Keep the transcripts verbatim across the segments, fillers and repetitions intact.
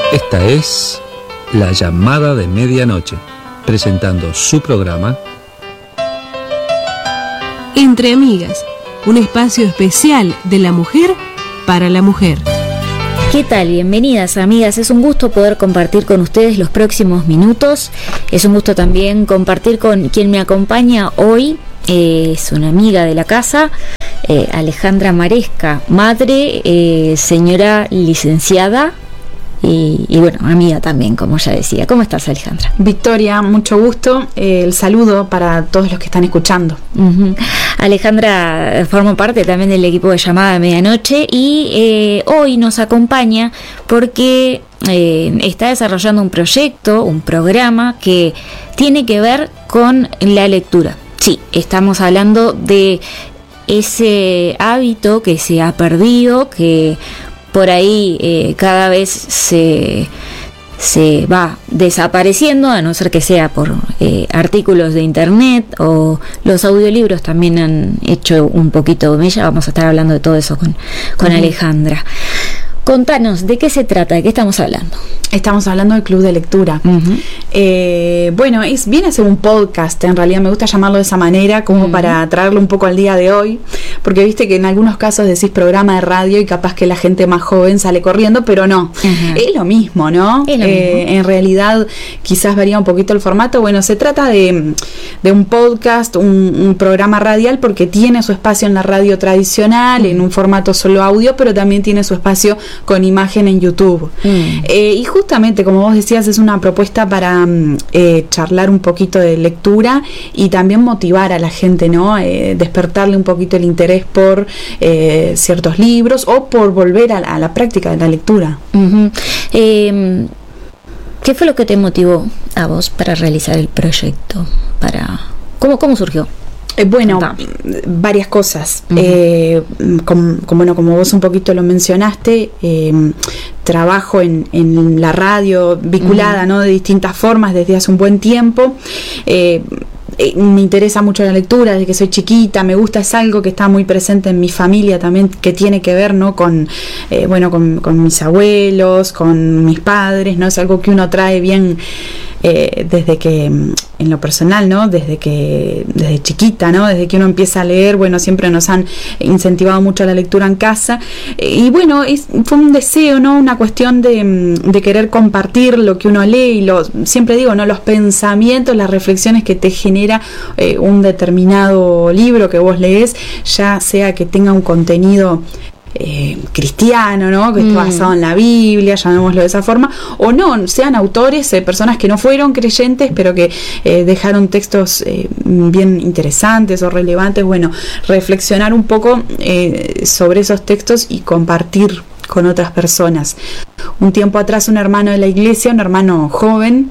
Esta es La Llamada de Medianoche, presentando su programa Entre Amigas, un espacio especial de la mujer para la mujer. ¿Qué tal? Bienvenidas, amigas. Es un gusto poder compartir con ustedes los próximos minutos. Es un gusto también compartir con quien me acompaña hoy. Eh, es una amiga de la casa, eh, Alejandra Maresca, madre, eh, señora licenciada y, y bueno, amiga también, como ya decía. ¿Cómo estás, Alejandra? Victoria, mucho gusto. Eh, el saludo para todos los que están escuchando. Uh-huh. Alejandra forma parte también del equipo de Llamada de Medianoche y eh, hoy nos acompaña porque eh, está desarrollando un proyecto, un programa que tiene que ver con la lectura. Sí, estamos hablando de ese hábito que se ha perdido, que por ahí eh, cada vez se... se va desapareciendo, a no ser que sea por eh, artículos de internet, o los audiolibros también han hecho un poquito mella. Vamos a estar hablando de todo eso con, con uh-huh. Alejandra. Contanos, ¿de qué se trata? ¿De qué estamos hablando? Estamos hablando del Club de Lectura. Uh-huh. Eh, bueno, es, viene a ser un podcast, en realidad me gusta llamarlo de esa manera, como uh-huh. para traerlo un poco al día de hoy, porque viste que en algunos casos decís programa de radio y capaz que la gente más joven sale corriendo, pero no, uh-huh. es lo mismo, ¿no? Es lo eh, mismo. En realidad quizás varía un poquito el formato. Bueno, se trata de, de un podcast, un, un programa radial, porque tiene su espacio en la radio tradicional, uh-huh. en un formato solo audio, pero también tiene su espacio con imagen en YouTube. Mm. Eh, y justamente, como vos decías, es una propuesta para eh, charlar un poquito de lectura y también motivar a la gente, ¿no? Eh, despertarle un poquito el interés por eh, ciertos libros o por volver a, a la práctica de la lectura. Uh-huh. Eh, ¿Qué fue lo que te motivó a vos para realizar el proyecto? Para ¿Cómo, cómo surgió? Eh, bueno, varias cosas. Uh-huh. Eh, como, como, bueno, como vos un poquito lo mencionaste, eh, trabajo en, en la radio vinculada, uh-huh. ¿no? De distintas formas desde hace un buen tiempo. Eh, eh, me interesa mucho la lectura desde que soy chiquita, me gusta, es algo que está muy presente en mi familia también, que tiene que ver, ¿no? Con, eh, bueno, con, con mis abuelos, con mis padres, ¿no? Es algo que uno trae bien eh, desde que, en lo personal, ¿no? Desde que, desde chiquita, ¿no? Desde que uno empieza a leer, bueno, siempre nos han incentivado mucho la lectura en casa. Y bueno, es, fue un deseo, ¿no? Una cuestión de, de querer compartir lo que uno lee y lo, siempre digo, ¿no? Los pensamientos, las reflexiones que te genera eh, un determinado libro que vos lees, ya sea que tenga un contenido Eh, cristiano, ¿no? Que mm. está basado en la Biblia, llamémoslo de esa forma, o no, sean autores, eh, personas que no fueron creyentes, pero que eh, dejaron textos eh, bien interesantes o relevantes. Bueno, reflexionar un poco eh, sobre esos textos y compartir con otras personas. Un tiempo atrás, un hermano de la iglesia, un hermano joven,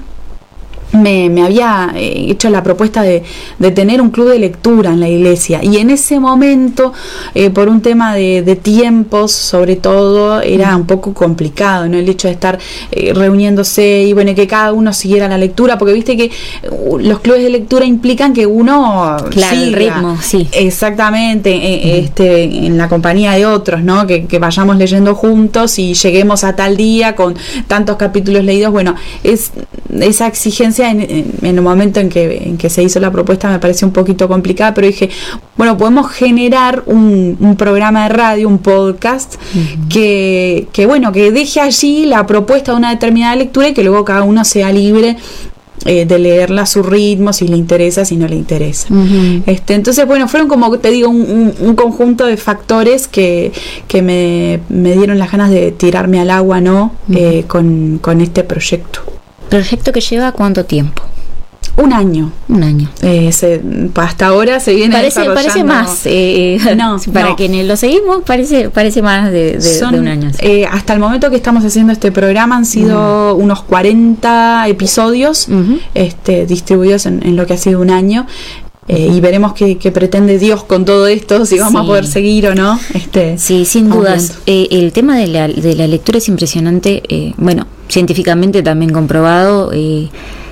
Me, me había eh, hecho la propuesta de, de tener un club de lectura en la iglesia, y en ese momento eh, por un tema de, de tiempos sobre todo era un poco complicado, ¿no? El hecho de estar eh, reuniéndose y bueno, que cada uno siguiera la lectura, porque viste que uh, los clubes de lectura implican que uno claro, siga, el ritmo, sí, exactamente, eh, este, en la compañía de otros, ¿no? Que, que vayamos leyendo juntos y lleguemos a tal día con tantos capítulos leídos. Bueno, es esa exigencia En, en, en el momento en que, en que se hizo la propuesta me pareció un poquito complicada, pero dije, bueno, podemos generar un, un programa de radio, un podcast, uh-huh. que, que bueno, que deje allí la propuesta de una determinada lectura y que luego cada uno sea libre eh, de leerla a su ritmo, si le interesa, si no le interesa. Uh-huh. Este, entonces, bueno, fueron como te digo un, un, un conjunto de factores que, que me, me dieron las ganas de tirarme al agua, ¿no? Uh-huh. Eh, con, con este proyecto. ¿Proyecto que lleva cuánto tiempo? Un año. Un año. Eh, se, hasta ahora se viene parece, desarrollando. Parece más. Eh, no, para no. quienes lo seguimos, parece parece más de, de, Son, de un año. Eh, hasta el momento que estamos haciendo este programa han sido uh-huh. unos cuarenta episodios uh-huh. este, distribuidos en, en lo que ha sido un año. Eh, y veremos qué, qué pretende Dios con todo esto, si vamos sí. a poder seguir o no. Este, sí, sin dudas. Eh, el tema de la, de la lectura es impresionante. Eh, bueno, científicamente también comprobado eh,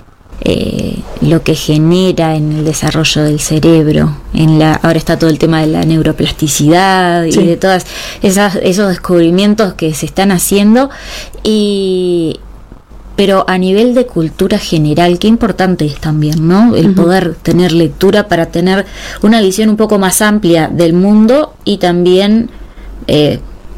eh, lo que genera en el desarrollo del cerebro. En la ahora está todo el tema de la neuroplasticidad sí. y de todas esas esos descubrimientos que se están haciendo. Y pero a nivel de cultura general, qué importante es también, ¿no? El uh-huh. poder tener lectura para tener una visión un poco más amplia del mundo y también eh,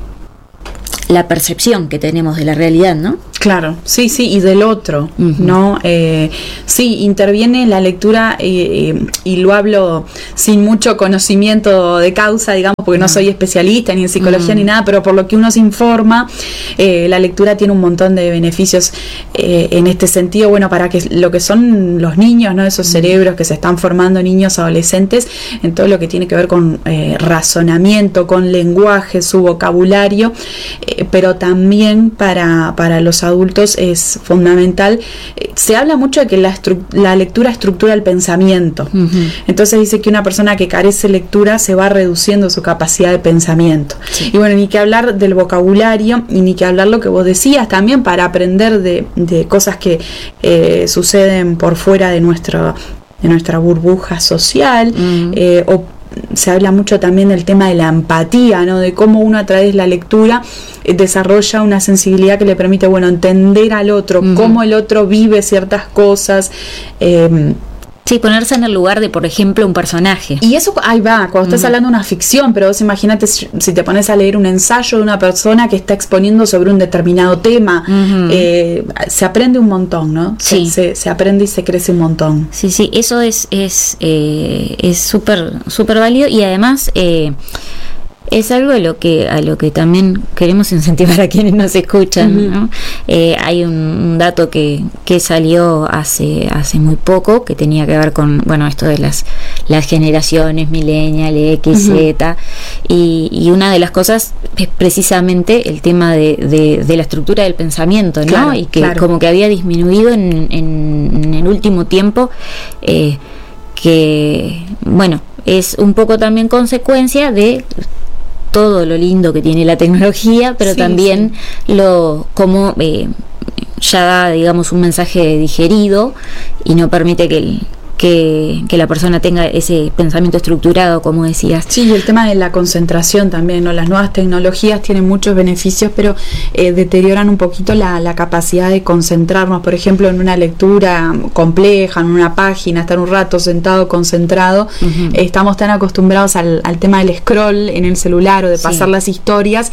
la percepción que tenemos de la realidad, ¿no? Claro, sí, sí, y del otro, uh-huh. ¿no? Eh, sí, interviene la lectura eh, y lo hablo sin mucho conocimiento de causa, digamos, porque no, no soy especialista ni en psicología uh-huh. ni nada, pero por lo que uno se informa, eh, la lectura tiene un montón de beneficios eh, en este sentido, bueno, para que lo que son los niños, ¿no? Esos uh-huh. cerebros que se están formando, niños, adolescentes, en todo lo que tiene que ver con eh, razonamiento, con lenguaje, su vocabulario, eh, pero también para, para los adultos es fundamental. Se habla mucho de que la, estru- la lectura estructura el pensamiento. Uh-huh. Entonces dice que una persona que carece de lectura se va reduciendo su capacidad de pensamiento. Sí. Y bueno, ni que hablar del vocabulario y ni que hablar lo que vos decías también para aprender de, de cosas que eh, suceden por fuera de nuestra, de nuestra burbuja social, uh-huh. eh, o se habla mucho también del tema de la empatía, ¿no? De cómo uno a través de la lectura eh, desarrolla una sensibilidad que le permite, bueno, entender al otro, uh-huh. cómo el otro vive ciertas cosas. Eh, Sí, ponerse en el lugar de, por ejemplo, un personaje. Y eso, ahí va, cuando estás uh-huh. hablando de una ficción, pero vos imagínate si, si te pones a leer un ensayo de una persona que está exponiendo sobre un determinado tema, uh-huh. eh, se aprende un montón, ¿no? Sí. Se, se, se aprende y se crece un montón. Sí, sí, eso es es eh, es súper súper válido y además eh, es algo a lo que a lo que también queremos incentivar a quienes nos escuchan, uh-huh. ¿no? Eh, hay un, un dato que, que salió hace hace muy poco que tenía que ver con, bueno, esto de las las generaciones millennial, X, uh-huh. Z, y, y una de las cosas es precisamente el tema de, de, de la estructura del pensamiento, ¿no? Claro, y que claro. como que había disminuido en, en, en el último tiempo, eh, que bueno, es un poco también consecuencia de todo lo lindo que tiene la tecnología, pero sí, también sí. lo como eh, ya da, digamos, un mensaje digerido y no permite que el Que, que la persona tenga ese pensamiento estructurado, como decías. Sí, y el tema de la concentración también, ¿no? Las nuevas tecnologías tienen muchos beneficios, pero eh, deterioran un poquito la, la capacidad de concentrarnos, por ejemplo, en una lectura compleja, en una página, estar un rato sentado, concentrado. Uh-huh. Eh, estamos tan acostumbrados al, al tema del scroll en el celular o de pasar sí. las historias,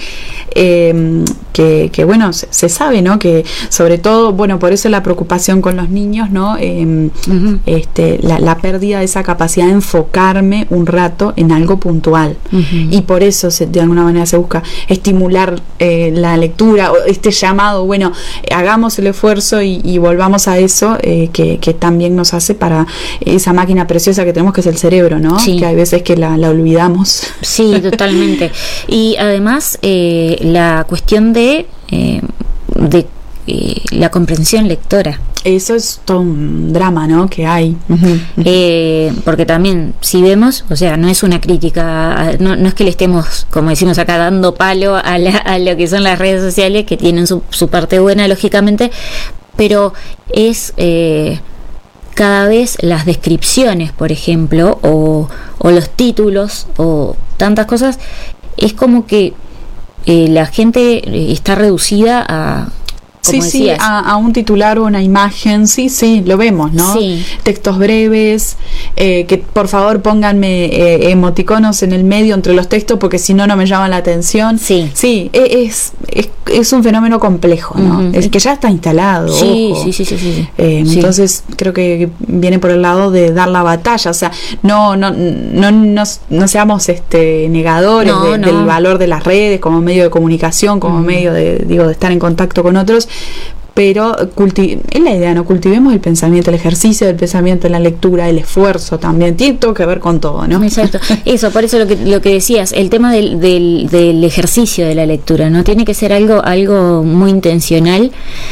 eh, que, que bueno, se, se sabe, ¿no? Que sobre todo, bueno, por eso la preocupación con los niños, ¿no? Eh, uh-huh. este La, la pérdida de esa capacidad de enfocarme un rato en algo puntual, uh-huh. y por eso se, de alguna manera se busca estimular eh, la lectura, este llamado, bueno, hagamos el esfuerzo y, y volvamos a eso, eh, que, que también nos hace para esa máquina preciosa que tenemos, que es el cerebro, ¿no? Sí. Que hay veces que la, la olvidamos. Sí, totalmente. Y además eh, la cuestión de eh, de eh, la comprensión lectora. Eso es todo un drama, ¿no? Que hay. Uh-huh. Eh, porque también, si vemos, o sea, no es una crítica, no, no es que le estemos, como decimos acá, dando palo a, la, a lo que son las redes sociales, que tienen su, su parte buena, lógicamente, pero es eh, cada vez las descripciones, por ejemplo, o, o los títulos, o tantas cosas, es como que eh, la gente está reducida a... Sí, sí, a, a un titular o una imagen, sí, sí, lo vemos, ¿no? Sí. Textos breves, eh, que por favor pónganme eh, emoticonos en el medio entre los textos porque si no, no me llaman la atención. Sí. Sí, es, es, es un fenómeno complejo, ¿no? Uh-huh. Es que ya está instalado. Sí, ojo. sí, sí, sí, sí. Eh, sí. Entonces creo que viene por el lado de dar la batalla, o sea, no, no, no, no, no seamos este negadores no, de, no. del valor de las redes como medio de comunicación, como uh-huh. medio de, digo, de estar en contacto con otros. Pero culti- es la idea, ¿no? Cultivemos el pensamiento, el ejercicio del pensamiento, la lectura, el esfuerzo también, tiene todo que ver con todo, ¿no? Exacto, eso, por eso lo que lo que decías, el tema del, del, del ejercicio de la lectura, ¿no? Tiene que ser algo, algo muy intencional,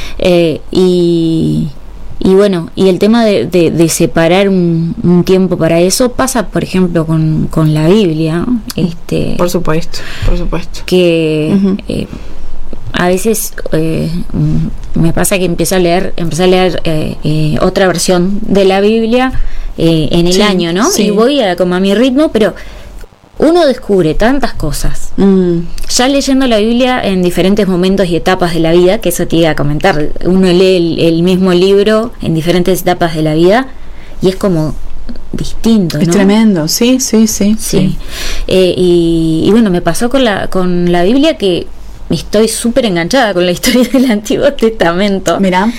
eh, y y bueno, y el tema de, de, de separar un, un tiempo para eso pasa, por ejemplo, con, con la Biblia, ¿no? Este, por supuesto, por supuesto. Que uh-huh. eh, a veces eh, me pasa que empiezo a leer, empecé a leer eh, eh, otra versión de la Biblia eh, en el sí, año, ¿no? Sí. Y voy a, como a mi ritmo, pero uno descubre tantas cosas. Mm. Ya leyendo la Biblia en diferentes momentos y etapas de la vida, que eso te iba a comentar, uno lee el, el mismo libro en diferentes etapas de la vida y es como distinto, ¿no? Es tremendo, sí, sí, sí. Sí. sí. Eh, y, y bueno, me pasó con la, con la Biblia que estoy súper enganchada con la historia del Antiguo Testamento. Mirá.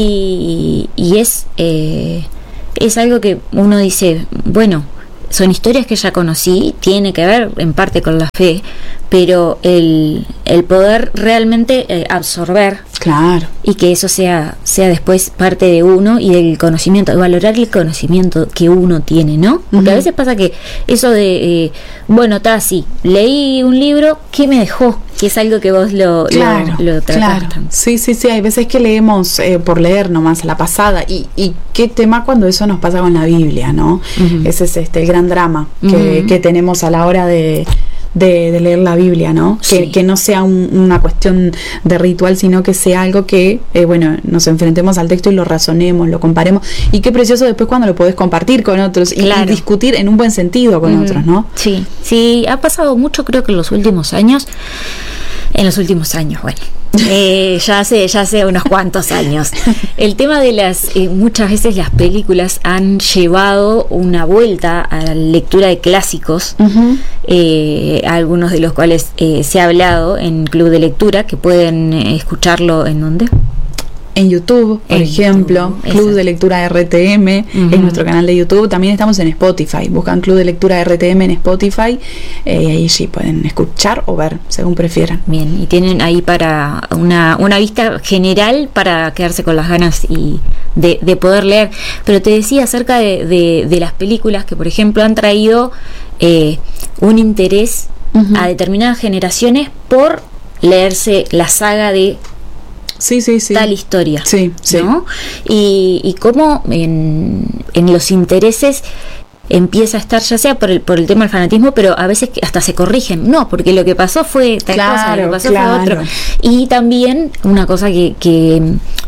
Y, y es, eh, es algo que uno dice, bueno, son historias que ya conocí, tiene que ver en parte con la fe, pero el, el poder realmente eh, absorber, claro, y que eso sea, sea después parte de uno y del conocimiento, valorar el conocimiento que uno tiene, ¿no? Porque uh-huh. a veces pasa que eso de, eh, bueno, está así, leí un libro, ¿qué me dejó? Que es algo que vos lo, claro, lo, lo tratás. Claro. Sí, sí, sí, hay veces que leemos eh, por leer nomás a la pasada, y, y qué tema cuando eso nos pasa con la Biblia, ¿no? Uh-huh. Ese es este el gran drama que, uh-huh. que tenemos a la hora de De, de leer la Biblia, ¿no? Sí. Que, que no sea un, una cuestión de ritual, sino que sea algo que, eh, bueno, nos enfrentemos al texto y lo razonemos, lo comparemos, y qué precioso después cuando lo podés compartir con otros y, claro. y discutir en un buen sentido con mm. otros, ¿no? Sí, sí, ha pasado mucho, creo que en los últimos años, en los últimos años, bueno, eh, ya hace ya hace unos cuantos años. El tema de las, eh, muchas veces las películas han llevado una vuelta a la lectura de clásicos, uh-huh. eh, algunos de los cuales eh, se ha hablado en Club de Lectura, que pueden eh, escucharlo en ¿dónde? En YouTube, por en ejemplo, YouTube, Club exacto. de Lectura R T M, uh-huh. en nuestro canal de YouTube. También estamos en Spotify, buscan Club de Lectura R T M en Spotify, eh, y ahí sí pueden escuchar o ver, según prefieran. Bien, y tienen ahí para una, una vista general para quedarse con las ganas y de, de poder leer. Pero te decía acerca de, de, de las películas que, por ejemplo, han traído eh, un interés uh-huh. a determinadas generaciones por leerse la saga de Sí, sí, sí. tal historia, sí, sí. ¿no? Y, y cómo en, en los intereses empieza a estar, ya sea por el por el tema del fanatismo, pero a veces hasta se corrigen, no, porque lo que pasó fue tal claro, cosa, lo que pasó claro. fue otro. Y también una cosa que, que,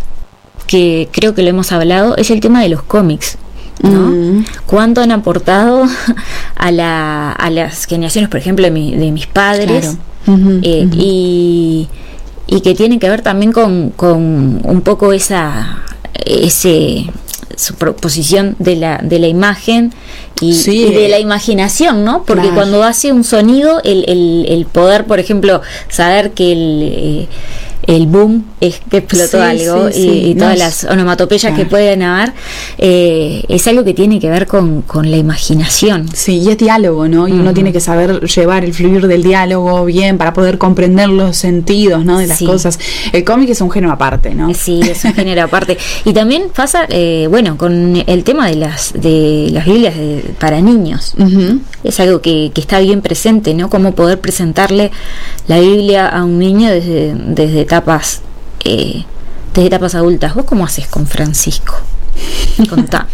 que creo que lo hemos hablado es el tema de los cómics, ¿no? Mm. ¿Cuánto han aportado a la a las generaciones, por ejemplo, de, mi, de mis padres? Claro. Uh-huh, eh, uh-huh. y y que tiene que ver también con, con un poco esa ese su proposición de la de la imagen y, sí. y de la imaginación, ¿no? Porque claro. cuando hace un sonido, el, el, el poder, por ejemplo, saber que el eh, el boom es que explotó sí, sí, algo y, sí. y todas no, las onomatopeyas claro. claro. que pueden haber, eh, es algo que tiene que ver con, con la imaginación. Sí, y es diálogo, ¿no? Y uh-huh. uno tiene que saber llevar el fluir del diálogo bien para poder comprender los sentidos, ¿no? De las sí. cosas. El cómic es un género aparte, ¿no? Sí, es un género aparte. Y también pasa, eh, bueno, con el tema de las de las Biblias de, para niños. Uh-huh. Es algo que, que está bien presente, ¿no? Cómo poder presentarle la Biblia a un niño desde, desde etapas eh, desde etapas adultas. ¿Vos cómo haces con Francisco? Contame.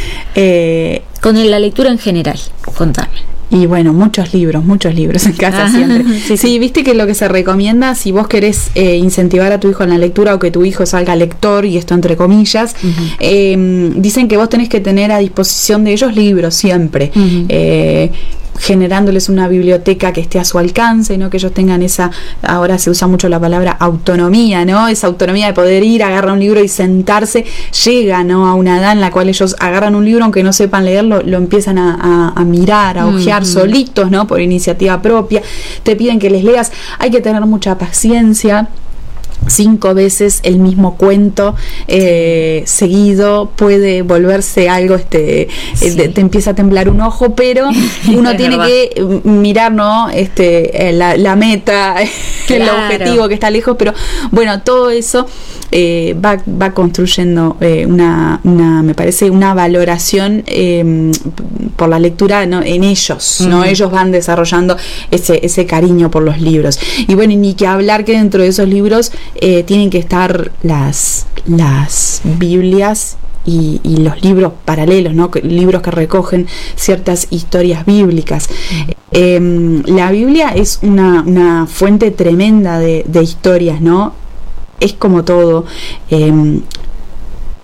eh, con la lectura en general, contame. Y bueno, muchos libros, muchos libros en casa ah, siempre. Sí, sí. sí, viste que lo que se recomienda, si vos querés eh, incentivar a tu hijo en la lectura o que tu hijo salga lector, y esto entre comillas, uh-huh. eh, dicen que vos tenés que tener a disposición de ellos libros siempre. Uh-huh. Eh, generándoles una biblioteca que esté a su alcance, ¿no? Que ellos tengan esa, ahora se usa mucho la palabra autonomía, ¿no? Esa autonomía de poder ir, agarrar un libro y sentarse, llega, ¿no? A una edad en la cual ellos agarran un libro, aunque no sepan leerlo, lo empiezan a, a, a mirar, a ojear mm-hmm. solitos, ¿no? Por iniciativa propia, te piden que les leas, hay que tener mucha paciencia. Cinco veces el mismo cuento eh, seguido puede volverse algo, este sí. eh, te, te empieza a temblar un ojo, pero uno tiene verdad. que mirar, ¿no? Este, eh, la, la meta, claro. el objetivo que está lejos, pero bueno, todo eso eh, va, va construyendo eh, una, una, me parece, una valoración eh, por la lectura, ¿no? En ellos, ¿no? Uh-huh. Ellos van desarrollando ese, ese cariño por los libros. Y bueno, y ni que hablar que dentro de esos libros Eh, tienen que estar las las Biblias y, y los libros paralelos, ¿no? Libros que recogen ciertas historias bíblicas. Mm. Eh, la Biblia es una, una fuente tremenda de, de historias, ¿no? Es como todo. Eh,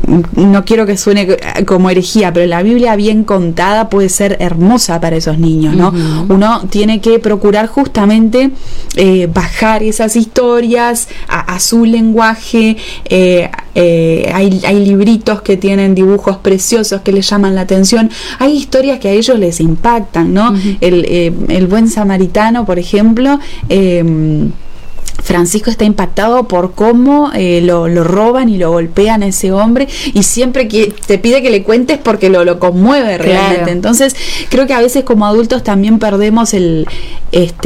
no quiero que suene como herejía, pero la Biblia bien contada puede ser hermosa para esos niños, ¿no? Uh-huh. Uno tiene que procurar justamente eh, bajar esas historias a, a su lenguaje. eh, eh, hay, hay libritos que tienen dibujos preciosos que les llaman la atención, hay historias que a ellos les impactan, ¿no? Uh-huh. el, eh, el buen samaritano, por ejemplo, eh, Francisco está impactado por cómo eh, lo, lo roban y lo golpean a ese hombre, y siempre que te pide que le cuentes porque lo, lo conmueve realmente. Claro. Entonces creo que a veces como adultos también perdemos el este